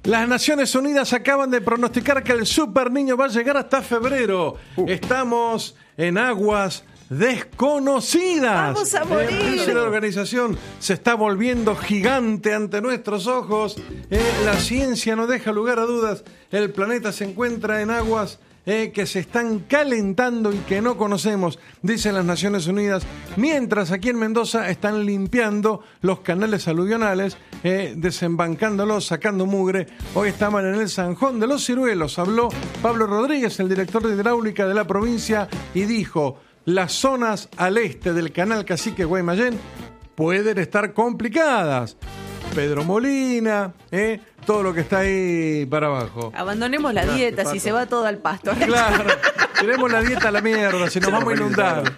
Las Naciones Unidas acaban de pronosticar que el Super Niño va a llegar hasta febrero. Estamos en aguas desconocidas. Vamos a morir. La organización se está volviendo gigante ante nuestros ojos. La ciencia no deja lugar a dudas. El planeta se encuentra en aguas que se están calentando y que no conocemos, dicen las Naciones Unidas, mientras aquí en Mendoza están limpiando los canales aluvionales, desembancándolos, sacando mugre. Hoy estaban en el Zanjón de los Ciruelos. Habló Pablo Rodríguez, el director de hidráulica de la provincia, y dijo: las zonas al este del canal Cacique Guaymallén pueden estar complicadas. Pedro Molina, todo lo que está ahí para abajo. Abandonemos la dieta, si se va todo al pasto. Claro, tiremos la dieta a la mierda, si nos vamos a inundar.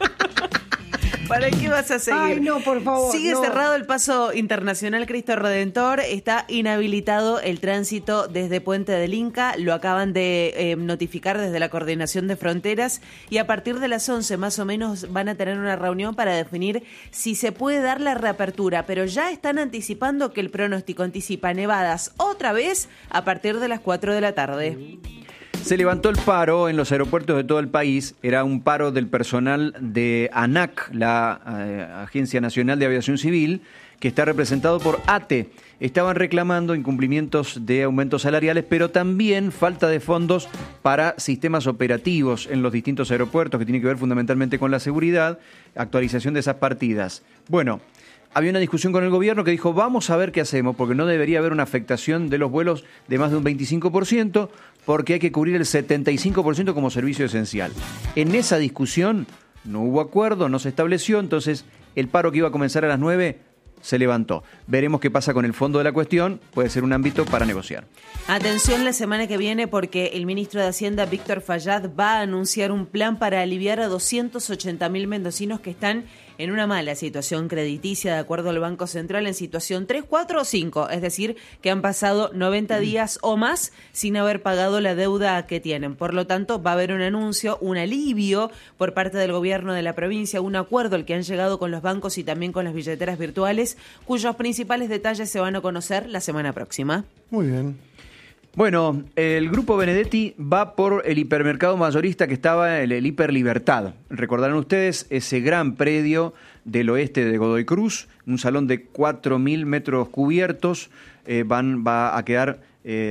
¿Para qué vas a seguir? Ay, no, por favor. Sigue no. cerrado el paso internacional Cristo Redentor. Está inhabilitado el tránsito desde Puente del Inca. Lo acaban de notificar desde la Coordinación de Fronteras. Y a partir de las 11 más o menos van a tener una reunión para definir si se puede dar la reapertura. Pero ya están anticipando que el pronóstico anticipa nevadas otra vez a partir de las 4 de la tarde. Se levantó el paro en los aeropuertos de todo el país. Era un paro del personal de ANAC, la Agencia Nacional de Aviación Civil, que está representado por ATE. Estaban reclamando incumplimientos de aumentos salariales, pero también falta de fondos para sistemas operativos en los distintos aeropuertos, que tiene que ver fundamentalmente con la seguridad, actualización de esas partidas. Bueno, había una discusión con el gobierno que dijo: vamos a ver qué hacemos, porque no debería haber una afectación de los vuelos de más de un 25%, porque hay que cubrir el 75% como servicio esencial. En esa discusión no hubo acuerdo, no se estableció, entonces el paro que iba a comenzar a las 9 se levantó. Veremos qué pasa con el fondo de la cuestión, puede ser un ámbito para negociar. Atención la semana que viene, porque el ministro de Hacienda, Víctor Fayad, va a anunciar un plan para aliviar a 280.000 mendocinos que están en una mala situación crediticia, de acuerdo al Banco Central, en situación 3, 4 o 5, es decir, que han pasado 90 días o más sin haber pagado la deuda que tienen. Por lo tanto, va a haber un anuncio, un alivio por parte del gobierno de la provincia, un acuerdo al que han llegado con los bancos y también con las billeteras virtuales, cuyos principales detalles se van a conocer la semana próxima. Muy bien. Bueno, el Grupo Benedetti va por el hipermercado mayorista que estaba en el Hiper Libertad. Recordarán ustedes ese gran predio del oeste de Godoy Cruz, un salón de 4.000 metros cubiertos, va a quedar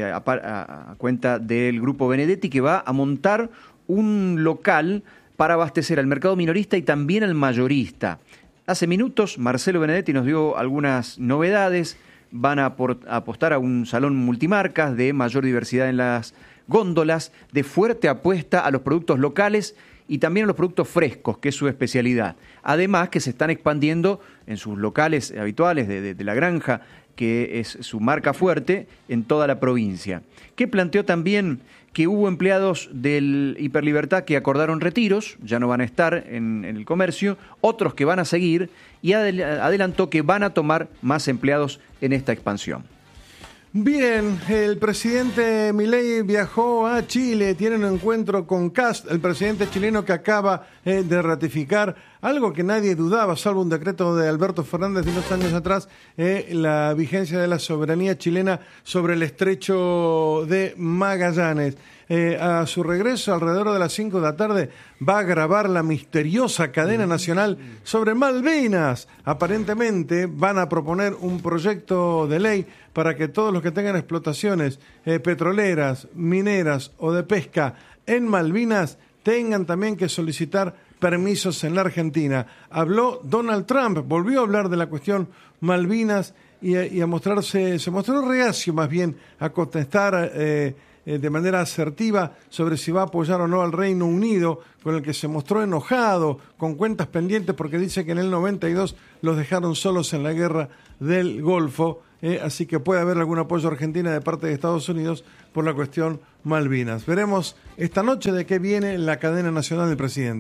a cuenta del Grupo Benedetti, que va a montar un local para abastecer al mercado minorista y también al mayorista. Hace minutos Marcelo Benedetti nos dio algunas novedades. Van a apostar a un salón multimarcas de mayor diversidad en las góndolas, de fuerte apuesta a los productos locales y también a los productos frescos, que es su especialidad. Además que se están expandiendo en sus locales habituales de la granja, que es su marca fuerte, en toda la provincia. Que planteó también que hubo empleados del Hiperlibertad que acordaron retiros, ya no van a estar en el comercio, otros que van a seguir, y adelantó que van a tomar más empleados en esta expansión. Bien, el presidente Milei viajó a Chile, tiene un encuentro con Kast, el presidente chileno, que acaba de ratificar algo que nadie dudaba, salvo un decreto de Alberto Fernández de unos años atrás, la vigencia de la soberanía chilena sobre el estrecho de Magallanes. A su regreso, alrededor de las 5 de la tarde, va a grabar la misteriosa cadena nacional sobre Malvinas. Aparentemente van a proponer un proyecto de ley para que todos los que tengan explotaciones petroleras, mineras o de pesca en Malvinas tengan también que solicitar permisos en la Argentina. Habló Donald Trump, volvió a hablar de la cuestión Malvinas y se mostró reacio más bien a contestar de manera asertiva sobre si va a apoyar o no al Reino Unido, con el que se mostró enojado, con cuentas pendientes, porque dice que en el 92 los dejaron solos en la guerra del Golfo, así que puede haber algún apoyo a Argentina de parte de Estados Unidos por la cuestión Malvinas. Veremos esta noche de qué viene la cadena nacional del presidente.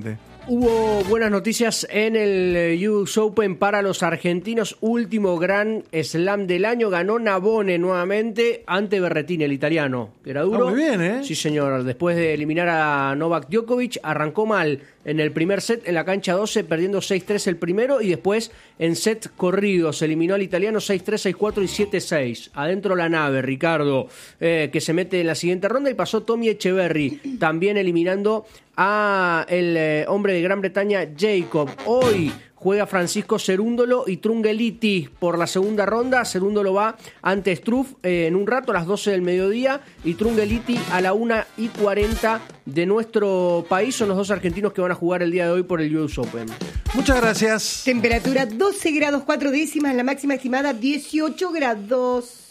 Hubo buenas noticias en el US Open para los argentinos. Último gran slam del año. Ganó Navone nuevamente ante Berrettini, el italiano. Que era duro. Muy bien, ¿eh? Sí, señor. Después de eliminar a Novak Djokovic, arrancó mal en el primer set en la cancha 12, perdiendo 6-3 el primero. Y después en set corridos eliminó al italiano 6-3, 6-4 y 7-6. Adentro la nave, Ricardo, que se mete en la siguiente ronda. Y pasó Tommy Echeverry, también eliminando a el hombre de Gran Bretaña, Jacob. Hoy juega Francisco Cerúndolo y Trungelliti por la segunda ronda. Cerúndolo va ante Struff en un rato, a las 12 del mediodía, y Trungelliti a la 1:40 de nuestro país. Son los dos argentinos que van a jugar el día de hoy por el US Open. Muchas gracias. Temperatura 12 grados 4 décimas, la máxima estimada 18 grados.